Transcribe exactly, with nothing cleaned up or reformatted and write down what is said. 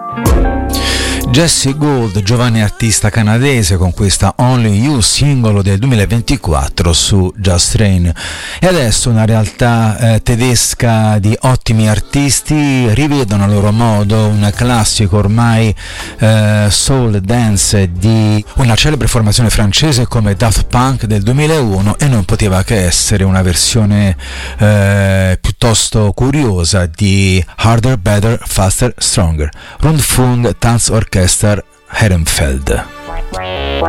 Jessie Gould, giovane artista canadese, con questa Only You, singolo del duemilaventiquattro su Just Rain. E adesso una realtà eh, tedesca di ottimi artisti rivedono a loro modo un classico ormai eh, soul dance di una celebre formazione francese come Daft Punk del duemilauno, e non poteva che essere una versione eh, piuttosto curiosa di Harder, Better, Faster, Stronger, Rundfunk Tanzorchester Herrenfeld.